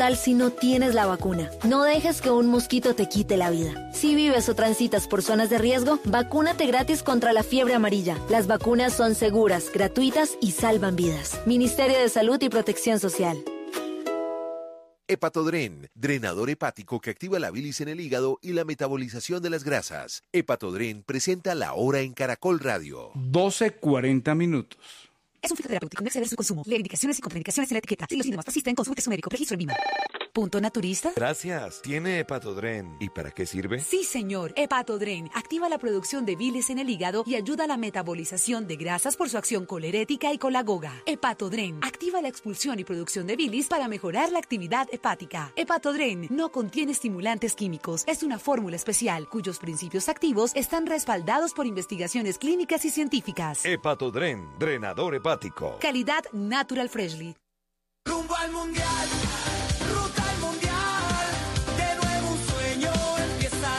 tal si no tienes la vacuna? No dejes que un mosquito te quite la vida. Si vives o transitas por zonas de riesgo, vacúnate gratis contra la fiebre amarilla. Las vacunas son seguras, gratuitas y salvan vidas. Ministerio de Salud y Protección Social. Hepatodren, drenador hepático que activa la bilis en el hígado y la metabolización de las grasas. Hepatodren presenta La Hora en Caracol Radio. 12:40 minutos. Es un fitoterapéutico, no exceder su consumo. Lee indicaciones y contraindicaciones en la etiqueta. Si los síntomas persisten, consulte a su médico. Registro en Lima. ¿Punto naturista? Gracias. ¿Tiene Hepatodren? ¿Y para qué sirve? Sí, señor. Hepatodren activa la producción de bilis en el hígado y ayuda a la metabolización de grasas por su acción colerética y colagoga. Hepatodren activa la expulsión y producción de bilis para mejorar la actividad hepática. Hepatodren no contiene estimulantes químicos. Es una fórmula especial cuyos principios activos están respaldados por investigaciones clínicas y científicas. Hepatodren, drenador hepático. Calidad Natural Freshly. Rumbo al mundial. Ruta al mundial, de nuevo un sueño empieza a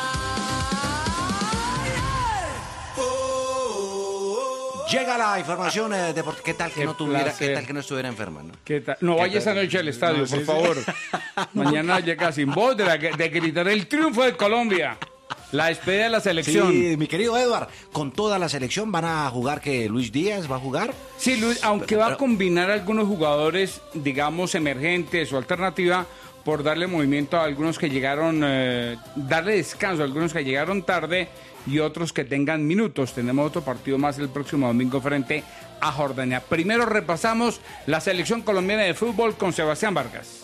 rodar. Llega la información deportiva. ¿Qué tal que no estuviera enferma? ¿No? ¿Qué tal? No vaya esa noche al estadio, por favor. Mañana llega sin voz de gritar el triunfo de Colombia. La despedida de la selección. Sí, mi querido Edward, con toda la selección van a jugar, que Luis Díaz va a jugar. Sí, Luis, aunque va a combinar algunos jugadores, digamos, emergentes o alternativa, por darle movimiento a algunos que llegaron, darle descanso a algunos que llegaron tarde y otros que tengan minutos. Tenemos otro partido más el próximo domingo frente a Jordania. Primero repasamos la selección colombiana de fútbol con Sebastián Vargas.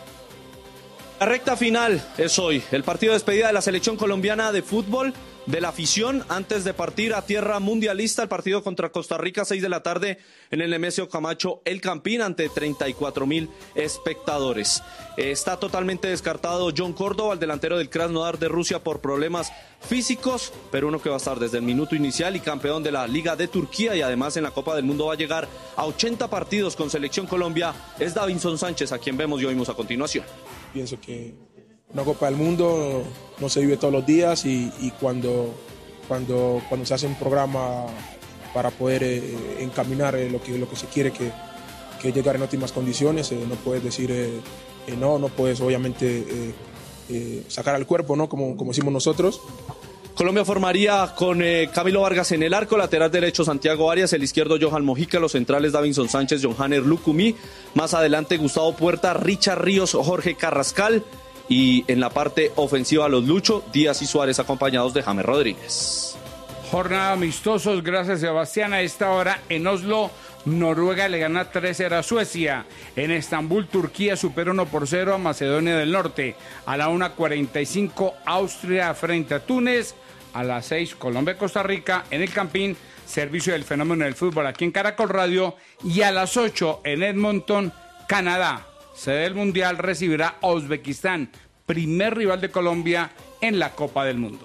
La recta final es hoy, el partido de despedida de la selección colombiana de fútbol, de la afición, antes de partir a tierra mundialista, el partido contra Costa Rica, 6 de la tarde, en el Nemesio Camacho, El Campín, ante 34.000 espectadores. Está totalmente descartado John Córdoba, el delantero del Krasnodar de Rusia, por problemas físicos, pero uno que va a estar desde el minuto inicial y campeón de la Liga de Turquía, y además en la Copa del Mundo va a llegar a 80 partidos con Selección Colombia, es Davinson Sánchez, a quien vemos y oímos a continuación. Pienso que una Copa del Mundo no se vive todos los días y cuando se hace un programa para poder encaminar lo que se quiere, que llegar en óptimas condiciones, no puedes decir no puedes obviamente sacar al cuerpo, ¿no? como decimos nosotros. Colombia formaría con Camilo Vargas en el arco, lateral derecho Santiago Arias, el izquierdo Johan Mojica, los centrales Davinson Sánchez, Johanner Lucumí, más adelante Gustavo Puerta, Richard Ríos, Jorge Carrascal, y en la parte ofensiva los Lucho, Díaz y Suárez, acompañados de James Rodríguez. Jornada amistosos, gracias Sebastián. A esta hora en Oslo, Noruega le gana 3-0 a Suecia. En Estambul, Turquía supera 1-0 a Macedonia del Norte. A la 1:45, Austria frente a Túnez. A las 6, Colombia-Costa Rica en el Campín, servicio del fenómeno del fútbol aquí en Caracol Radio. Y a las 8, en Edmonton, Canadá, sede del Mundial, recibirá a Uzbekistán, primer rival de Colombia en la Copa del Mundo.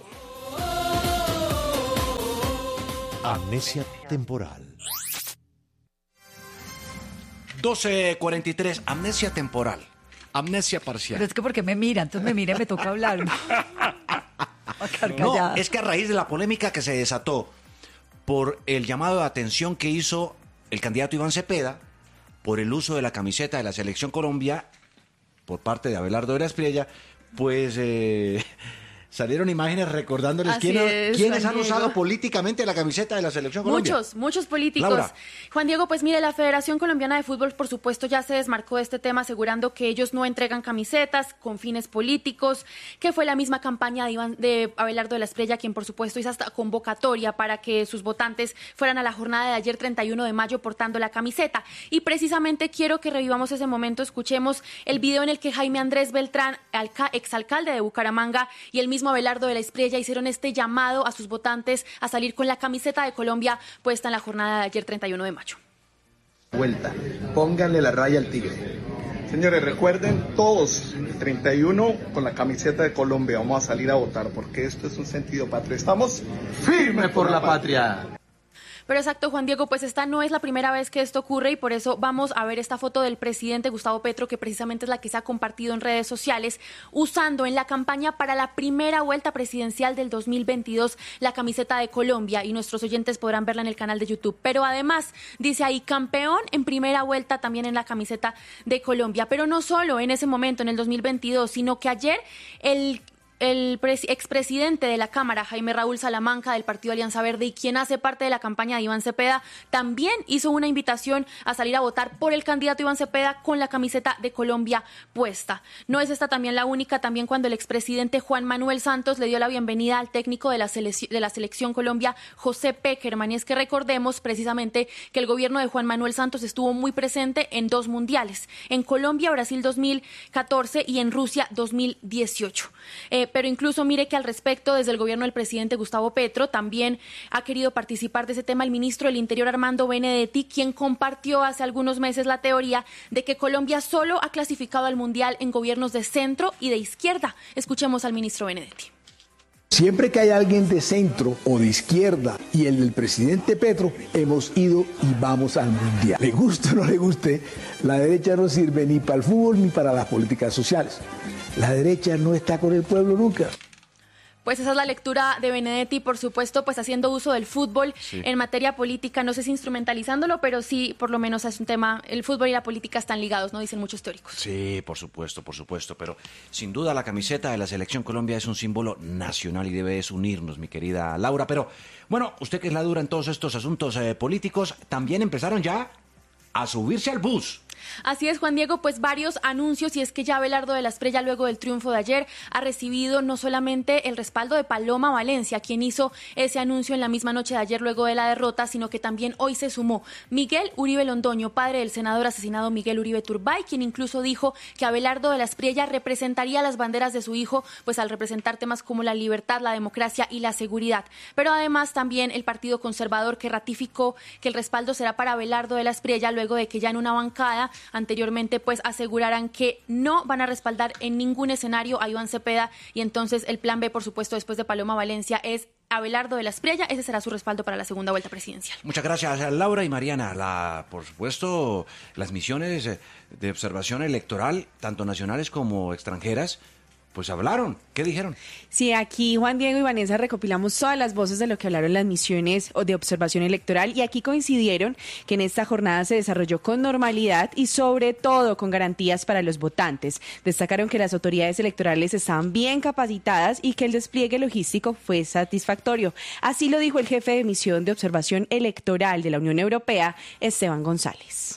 Amnesia temporal. 12:43, amnesia temporal, amnesia parcial. Pero es que porque me mira, entonces me mira y me toca hablar. No, es que a raíz de la polémica que se desató por el llamado de atención que hizo el candidato Iván Cepeda por el uso de la camiseta de la Selección Colombia por parte de Abelardo de la Espriella, pues salieron imágenes recordándoles quiénes han usado políticamente la camiseta de la Selección Colombia. Muchos políticos. Laura. Juan Diego, pues mire, la Federación Colombiana de Fútbol, por supuesto, ya se desmarcó de este tema, asegurando que ellos no entregan camisetas con fines políticos, que fue la misma campaña de Abelardo de la Espriella, quien por supuesto hizo hasta convocatoria para que sus votantes fueran a la jornada de ayer, 31 de mayo, portando la camiseta. Y precisamente quiero que revivamos ese momento, escuchemos el video en el que Jaime Andrés Beltrán, exalcalde de Bucaramanga, y el mismo Abelardo de la Espriella hicieron este llamado a sus votantes a salir con la camiseta de Colombia puesta en la jornada de ayer, 31 de mayo. Vuelta, pónganle la raya al tigre. Señores, recuerden todos, el 31 con la camiseta de Colombia, vamos a salir a votar porque esto es un sentido patrio. Estamos firmes por la patria. Pero exacto, Juan Diego, pues esta no es la primera vez que esto ocurre y por eso vamos a ver esta foto del presidente Gustavo Petro, que precisamente es la que se ha compartido en redes sociales, usando en la campaña para la primera vuelta presidencial del 2022 la camiseta de Colombia, y nuestros oyentes podrán verla en el canal de YouTube. Pero además dice ahí campeón en primera vuelta también en la camiseta de Colombia. Pero no solo en ese momento, en el 2022, sino que ayer el expresidente de la Cámara, Jaime Raúl Salamanca, del Partido Alianza Verde, y quien hace parte de la campaña de Iván Cepeda, también hizo una invitación a salir a votar por el candidato Iván Cepeda con la camiseta de Colombia puesta. No es esta también la única, también cuando el expresidente Juan Manuel Santos le dio la bienvenida al técnico de la Selección Colombia, José Pekerman, y es que recordemos precisamente que el gobierno de Juan Manuel Santos estuvo muy presente en 2 mundiales, en Colombia, Brasil 2014 y en Rusia 2018. Pero incluso mire que al respecto, desde el gobierno del presidente Gustavo Petro, también ha querido participar de ese tema el ministro del Interior, Armando Benedetti, quien compartió hace algunos meses la teoría de que Colombia solo ha clasificado al Mundial en gobiernos de centro y de izquierda. Escuchemos al ministro Benedetti. Siempre que hay alguien de centro o de izquierda y el del presidente Petro, hemos ido y vamos al Mundial. Le guste o no le guste, la derecha no sirve ni para el fútbol ni para las políticas sociales. La derecha no está con el pueblo nunca. Pues esa es la lectura de Benedetti, por supuesto, pues haciendo uso del fútbol en materia política, no sé si instrumentalizándolo, pero sí, por lo menos es un tema, el fútbol y la política están ligados, ¿no? Dicen muchos teóricos. Sí, por supuesto, pero sin duda la camiseta de la Selección Colombia es un símbolo nacional y debe unirnos, mi querida Laura. Pero, bueno, usted que es la dura en todos estos asuntos políticos, también empezaron ya a subirse al bus. Así es, Juan Diego, pues varios anuncios, y es que ya Abelardo de la Espriella, luego del triunfo de ayer, ha recibido no solamente el respaldo de Paloma Valencia, quien hizo ese anuncio en la misma noche de ayer luego de la derrota, sino que también hoy se sumó Miguel Uribe Londoño, padre del senador asesinado Miguel Uribe Turbay, quien incluso dijo que Abelardo de la Espriella representaría las banderas de su hijo, pues al representar temas como la libertad, la democracia y la seguridad. Pero además también el Partido Conservador, que ratificó que el respaldo será para Abelardo de la Espriella, luego de que ya en una bancada anteriormente pues aseguraran que no van a respaldar en ningún escenario a Iván Cepeda, y entonces el plan B, por supuesto, después de Paloma Valencia, es Abelardo de la Espriella. Ese será su respaldo para la segunda vuelta presidencial. Muchas gracias, Laura y Mariana. Por supuesto, las misiones de observación electoral, tanto nacionales como extranjeras, pues hablaron. ¿Qué dijeron? Sí, aquí Juan Diego y Vanessa recopilamos todas las voces de lo que hablaron las misiones de observación electoral, y aquí coincidieron que en esta jornada se desarrolló con normalidad y sobre todo con garantías para los votantes. Destacaron que las autoridades electorales estaban bien capacitadas y que el despliegue logístico fue satisfactorio. Así lo dijo el jefe de misión de observación electoral de la Unión Europea, Esteban González.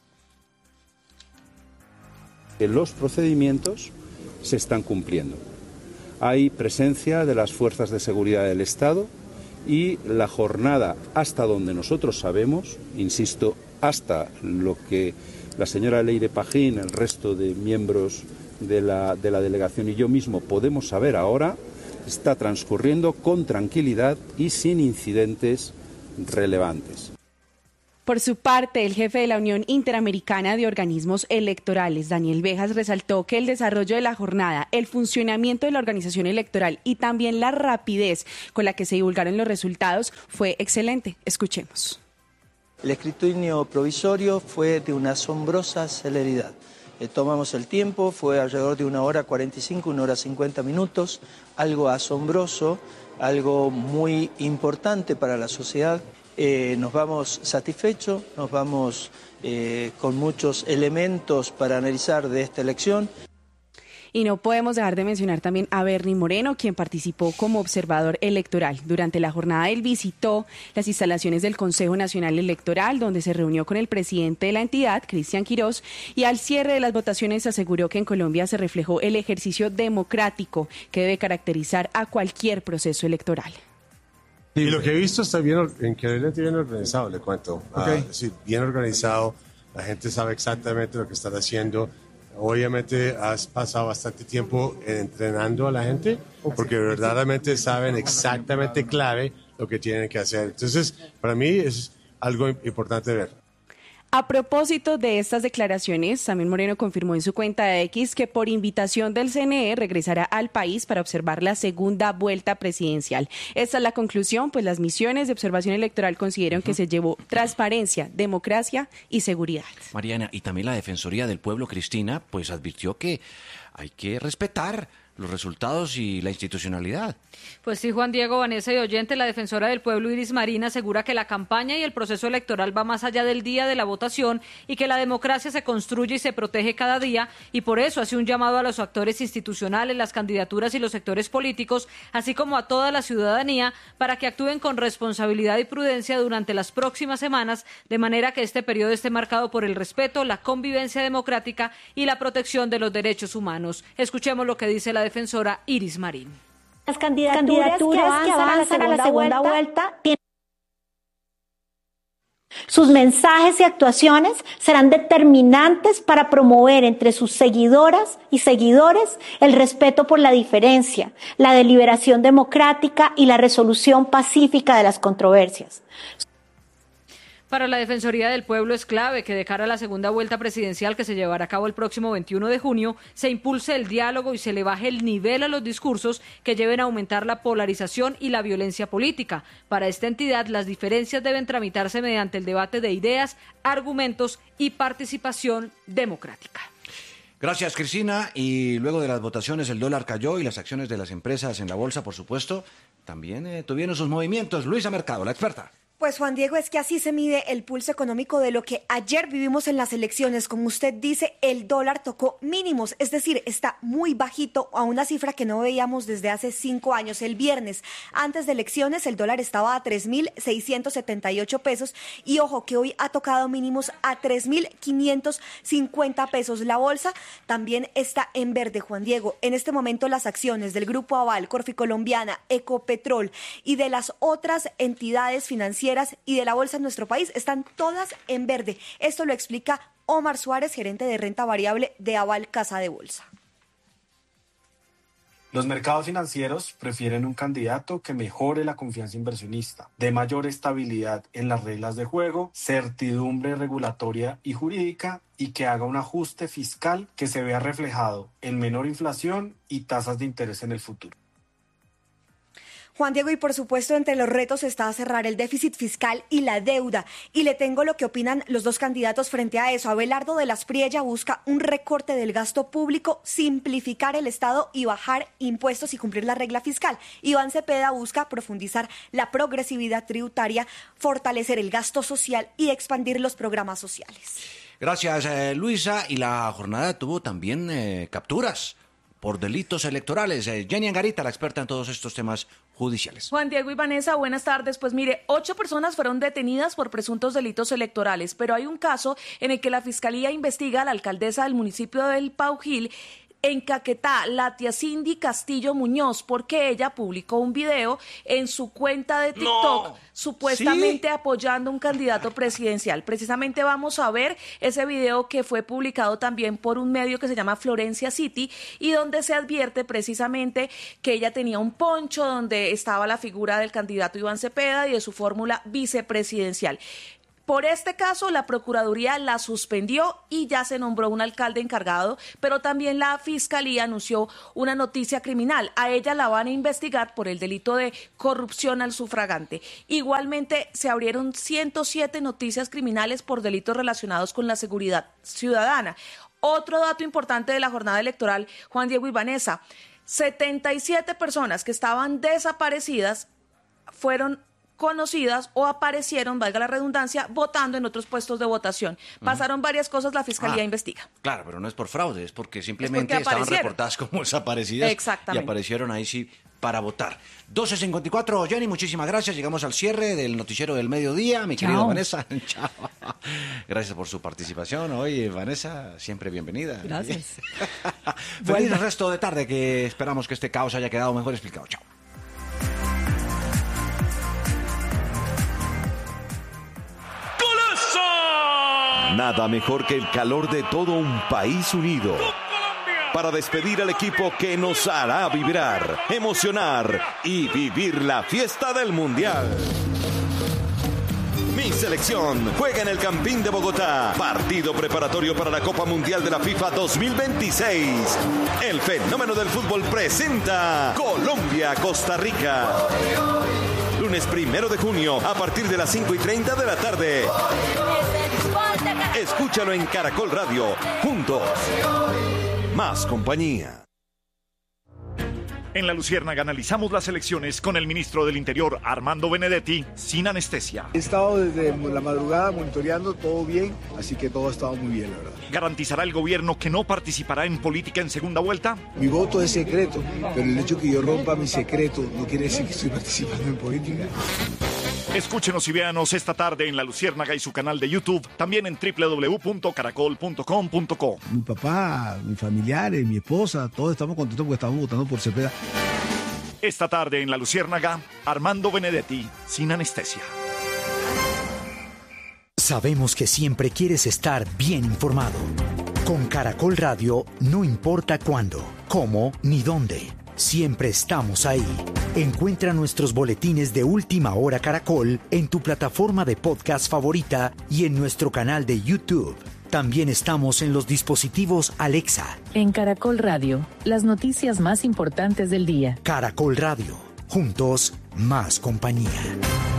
Los procedimientos se están cumpliendo. Hay presencia de las fuerzas de seguridad del Estado y la jornada, hasta donde nosotros sabemos, insisto, hasta lo que la señora Leire Pajín, el resto de miembros de la delegación y yo mismo podemos saber ahora, está transcurriendo con tranquilidad y sin incidentes relevantes. Por su parte, el jefe de la Unión Interamericana de Organismos Electorales, Daniel Vejas, resaltó que el desarrollo de la jornada, el funcionamiento de la organización electoral y también la rapidez con la que se divulgaron los resultados fue excelente. Escuchemos. El escrutinio provisorio fue de una asombrosa celeridad. Tomamos el tiempo, fue alrededor de 1 hora 45, 1 hora 50 minutos, algo asombroso, algo muy importante para la sociedad. Nos vamos satisfechos, nos vamos con muchos elementos para analizar de esta elección. Y no podemos dejar de mencionar también a Bernie Moreno, quien participó como observador electoral. Durante la jornada él visitó las instalaciones del Consejo Nacional Electoral, donde se reunió con el presidente de la entidad, Cristian Quirós, y al cierre de las votaciones aseguró que en Colombia se reflejó el ejercicio democrático que debe caracterizar a cualquier proceso electoral. Y lo que he visto está bien, increíblemente bien organizado, le cuento. Okay. Es decir, bien organizado, la gente sabe exactamente lo que están haciendo. Obviamente has pasado bastante tiempo entrenando a la gente, porque verdaderamente saben exactamente clave lo que tienen que hacer. Entonces, para mí es algo importante de ver. A propósito de estas declaraciones, también Moreno confirmó en su cuenta de X que por invitación del CNE regresará al país para observar la segunda vuelta presidencial. Esta es la conclusión, pues las misiones de observación electoral consideran que se llevó transparencia, democracia y seguridad. Mariana, y también la Defensoría del Pueblo, Cristina, pues advirtió que hay que respetar los resultados y la institucionalidad. Pues sí, Juan Diego, Vanessa y oyente, la defensora del pueblo Iris Marín asegura que la campaña y el proceso electoral va más allá del día de la votación y que la democracia se construye y se protege cada día, y por eso hace un llamado a los actores institucionales, las candidaturas y los sectores políticos, así como a toda la ciudadanía, para que actúen con responsabilidad y prudencia durante las próximas semanas, de manera que este periodo esté marcado por el respeto, la convivencia democrática y la protección de los derechos humanos. Escuchemos lo que dice la defensora Iris Marín. Las candidaturas que avanzan a la segunda vuelta tienen sus mensajes y actuaciones serán determinantes para promover entre sus seguidoras y seguidores el respeto por la diferencia, la deliberación democrática y la resolución pacífica de las controversias. Para la Defensoría del Pueblo es clave que de cara a la segunda vuelta presidencial que se llevará a cabo el próximo 21 de junio, se impulse el diálogo y se le baje el nivel a los discursos que lleven a aumentar la polarización y la violencia política. Para esta entidad, las diferencias deben tramitarse mediante el debate de ideas, argumentos y participación democrática. Gracias, Cristina. Y luego de las votaciones, el dólar cayó y las acciones de las empresas en la bolsa, por supuesto, también tuvieron sus movimientos. Luisa Mercado, la experta. Pues Juan Diego, es que así se mide el pulso económico de lo que ayer vivimos en las elecciones. Como usted dice, el dólar tocó mínimos, es decir, está muy bajito a una cifra que no veíamos desde hace 5 años. El viernes, antes de elecciones, el dólar estaba a 3.678 pesos y ojo que hoy ha tocado mínimos a 3.550 pesos. La bolsa también está en verde, Juan Diego. En este momento las acciones del Grupo Aval, Corficolombiana, Ecopetrol y de las otras entidades financieras y de la bolsa en nuestro país están todas en verde. Esto lo explica Omar Suárez, gerente de renta variable de Aval Casa de Bolsa. Los mercados financieros prefieren un candidato que mejore la confianza inversionista, dé mayor estabilidad en las reglas de juego, certidumbre regulatoria y jurídica y que haga un ajuste fiscal que se vea reflejado en menor inflación y tasas de interés en el futuro. Juan Diego, y por supuesto entre los retos está cerrar el déficit fiscal y la deuda. Y le tengo lo que opinan los dos candidatos frente a eso. Abelardo de las Priella busca un recorte del gasto público, simplificar el Estado y bajar impuestos y cumplir la regla fiscal. Iván Cepeda busca profundizar la progresividad tributaria, fortalecer el gasto social y expandir los programas sociales. Gracias, Luisa. Y la jornada tuvo también capturas por delitos electorales. Jenny Angarita, la experta en todos estos temas judiciales. Juan Diego y Vanessa, buenas tardes. Pues mire, 8 personas fueron detenidas por presuntos delitos electorales, pero hay un caso en el que la Fiscalía investiga a la alcaldesa del municipio del Paujil, en Caquetá, la tía Cindy Castillo Muñoz, porque ella publicó un video en su cuenta de TikTok, supuestamente apoyando a un candidato presidencial. Precisamente vamos a ver ese video que fue publicado también por un medio que se llama Florencia City y donde se advierte precisamente que ella tenía un poncho donde estaba la figura del candidato Iván Cepeda y de su fórmula vicepresidencial. Por este caso, la Procuraduría la suspendió y ya se nombró un alcalde encargado, pero también la Fiscalía anunció una noticia criminal. A ella la van a investigar por el delito de corrupción al sufragante. Igualmente, se abrieron 107 noticias criminales por delitos relacionados con la seguridad ciudadana. Otro dato importante de la jornada electoral, Juan Diego y Vanessa, 77 personas que estaban desaparecidas fueron conocidas o aparecieron, valga la redundancia, votando en otros puestos de votación. Pasaron varias cosas, la Fiscalía investiga. Claro, pero no es por fraude, es porque simplemente estaban reportadas como desaparecidas. Exactamente. Y aparecieron ahí sí para votar. 12:54, Jenny, muchísimas gracias. Llegamos al cierre del noticiero del mediodía. Mi querida Vanessa, chao. Gracias por su participación hoy, Vanessa, siempre bienvenida. Gracias. Feliz resto de tarde, que esperamos que este caos haya quedado mejor explicado. Chao. Nada mejor que el calor de todo un país unido para despedir al equipo que nos hará vibrar, emocionar y vivir la fiesta del Mundial. Mi selección juega en el Campín de Bogotá. Partido preparatorio para la Copa Mundial de la FIFA 2026. El fenómeno del fútbol presenta Colombia-Costa Rica. Lunes 1 de junio a partir de las 5:30 de la tarde. Escúchalo en Caracol Radio. Juntos. Más compañía. En La Luciérnaga analizamos las elecciones con el ministro del Interior, Armando Benedetti, sin anestesia. He estado desde la madrugada monitoreando todo bien, así que todo ha estado muy bien, la verdad. ¿Garantizará el gobierno que no participará en política en segunda vuelta? Mi voto es secreto, pero el hecho que yo rompa mi secreto no quiere decir que estoy participando en política. Escúchenos y véanos esta tarde en La Luciérnaga y su canal de YouTube, también en www.caracol.com.co. Mi papá, mis familiares, mi esposa, todos estamos contentos porque estamos votando por Cepeda. Esta tarde en La Luciérnaga, Armando Benedetti, sin anestesia. Sabemos que siempre quieres estar bien informado. Con Caracol Radio, no importa cuándo, cómo ni dónde. Siempre estamos ahí. Encuentra nuestros boletines de Última Hora Caracol en tu plataforma de podcast favorita y en nuestro canal de YouTube. También estamos en los dispositivos Alexa. En Caracol Radio, las noticias más importantes del día. Caracol Radio. Juntos, más compañía.